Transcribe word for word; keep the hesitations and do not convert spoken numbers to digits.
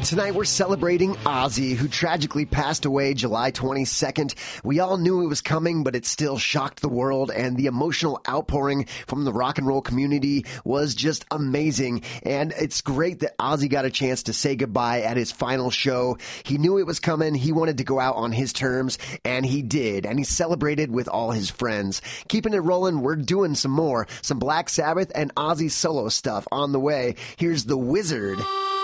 Tonight we're celebrating Ozzy, who tragically passed away July twenty-second. We all knew it was coming, but it still shocked the world, and the emotional outpouring from the rock and roll community was just amazing. And it's great that Ozzy got a chance to say goodbye at his final show. He knew it was coming. He wanted to go out on his terms, and he did. And he celebrated with all his friends. Keeping it rolling, we're doing some more. Some Black Sabbath and Ozzy solo stuff on the way. Here's The Wizard.